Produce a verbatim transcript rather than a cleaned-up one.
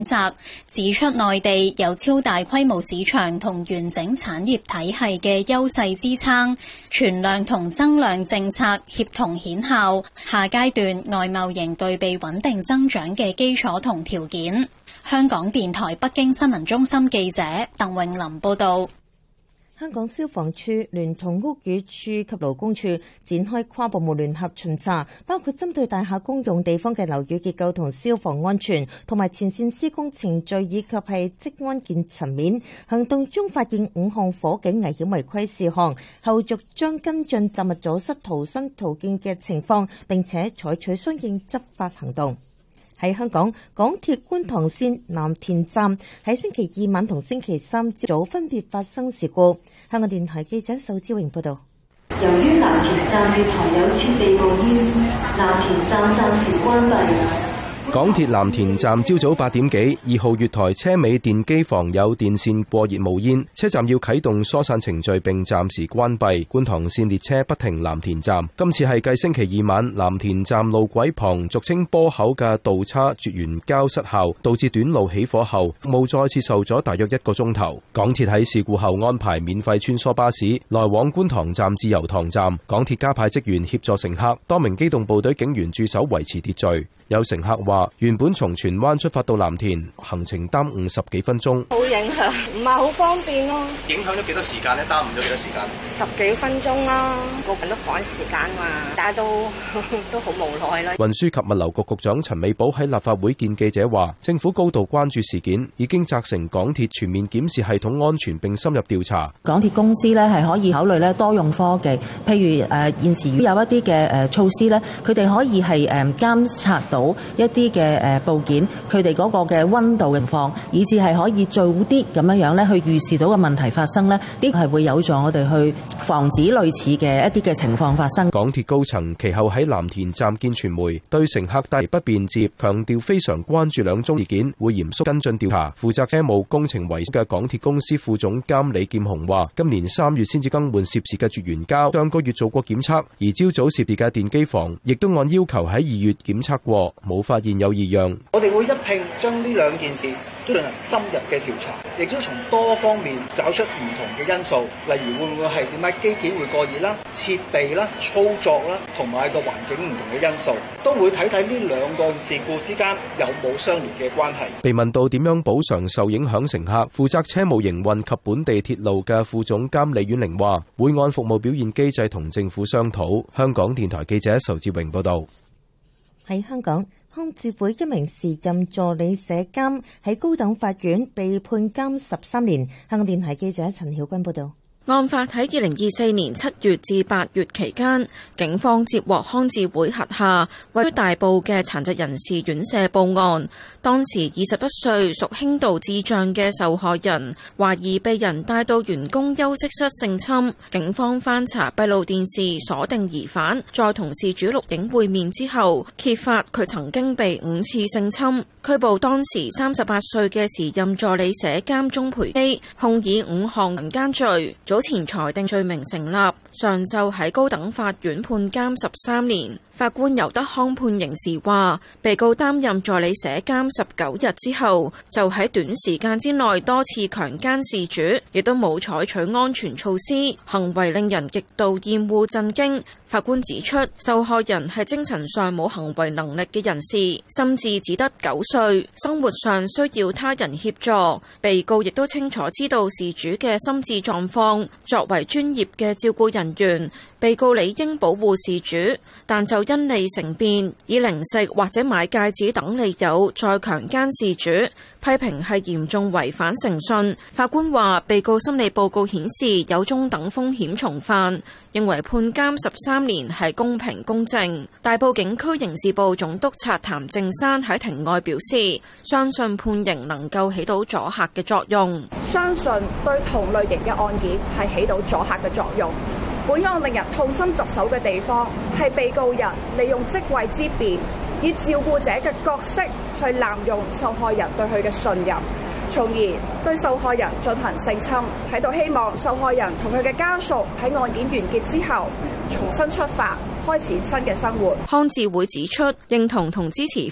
責，指出內地有超大規模市場同完整產業體系嘅優勢支撐，存量同增量政策協同顯效，下階段外貿仍具備穩定增長嘅基礎同條件。香港電台北京新聞中心記者鄧詠琳報道。 香港消防處聯同屋宇署及勞工處展開跨部門聯合巡查，包括針對大廈公用地方嘅樓宇結構同消防安全，同埋前線施工程序以及係職安健層面。行動中發現五項火警危險違規事項，後續將跟進雜物阻塞逃生途徑嘅情況，並且採取相應執法行動。喺香港，港鐵觀塘線藍田站喺星期二晚同星期三朝早分別發生事故。香港電台記者仇志榮報道。 由於藍田站月台有設備冒煙，藍田站暫時關閉。 港鐵藍田站朝早八點幾，二號月台車尾電機房有電線過熱冒煙，車站要啟動疏散程序並暫時關閉。觀塘線列車不停藍田站。今次係繼星期二晚藍田站路軌旁俗稱波口嘅道叉絕緣膠失效，導致短路起火後，服務再次受阻大約一個鐘頭。港鐵喺事故後安排免費穿梭巴士來往觀塘站至油塘站，港鐵加派職員協助乘客，多名機動部隊警員駐守維持秩序。有乘客話，原本從荃灣出發到藍田，行程耽誤十幾分鐘， 好影響，唔係好方便咯。 影響咗幾多時間呢？耽誤咗幾多時間？ 十幾分鐘啦，個人都趕時間嘛，大家都都好無奈啦。 運輸及物流局局長陳美寶喺立法會見記者話，政府高度關注事件，已經責成港鐵全面檢視系統安全並深入調查。 港鐵公司咧係可以考慮咧多用科技，譬如誒、呃、現時有一啲嘅誒措施咧，佢哋可以係誒監察到一啲嘅誒部件，佢哋嗰個嘅溫度情況，以至係可以早啲咁樣樣咧去預示到嘅問題發生咧，呢個係會有助我哋去防止類似嘅一啲嘅情況發生。 港鐵高層其後喺藍田站見傳媒，對乘客帶嚟不便接，強調非常關注兩宗事件，會嚴肅跟進調查。負責車務工程維修嘅港鐵公司副總監李劍雄話，今年三月先至更換涉事嘅絕緣膠，上個月做過檢測，而朝早涉事嘅電機房亦都按要求喺二月檢測過，冇發現有異樣。 我哋會一併將呢兩件事都進行深入嘅調查，亦都從多方面找出唔同嘅因素，例如會唔會係點解機件會過熱啦、設備啦、操作啦，同埋個環境唔同嘅因素，都會睇睇呢兩個事故之間有冇相連嘅關係。 被問到點樣補償受影響乘客，負責車務營運及本地鐵路嘅副總監李婉玲話，會按服務表現機制同政府商討。香港電台記者仇志榮報道。 喺香港，康智會一名時任助理社監喺高等法院被判監十三年。香港電台記者陳曉君報道。 案發喺二零二四年七月至八月期間，警方接獲康智會轄下位於大埔嘅殘疾人士院舍報案。當時二十一歲屬輕度智障嘅受害人，懷疑被人帶到員工休息室性侵。警方翻查閉路電視鎖定疑犯，再同事主錄影會面之後，揭發佢曾經被五次性侵。拘捕當時三十八歲嘅時任助理社監鍾培基，控以五項強姦罪。早前裁定罪名成立，上晝喺高等法院判監十三年。法官尤德康判刑時話，被告擔任助理社監十九日之後，就喺短時間之內多次強姦事主，亦都冇採取安全措施，行為令人極度厭惡震驚。法官指出，受害人係精神上冇行為能力嘅人士，心智只得九歲，生活上需要他人協助。被告亦都清楚知道事主嘅心智狀況，作為專業嘅照顧人員，被告理應保護事主，但就因利成便，以零食或者買戒指等理由再強姦事主，批評係嚴重違反誠信。法官話，被告心理報告顯示有中等風險重犯，認為判監十三年係公平公正。大埔警區刑事部總督察譚正山喺庭外表示，相信判刑能夠起到阻嚇嘅作用， 相信對同類型嘅案件係起到阻嚇嘅作用。本案令人痛心疾首嘅地方係被告人利用職位之便，以照顧者嘅角色去濫用受害人對佢嘅信任，從而對受害人進行性侵。喺度希望受害人同佢嘅家屬喺案件完結之後重新出發，開始新嘅生活。 康智會指出，認同同支持